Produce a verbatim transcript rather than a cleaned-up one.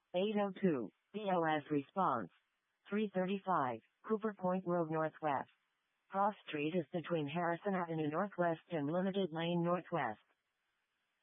eight oh two, B O S response. three thirty-five, Cooper Point Road Northwest. Cross Street is between Harrison Avenue Northwest and Limited Lane Northwest.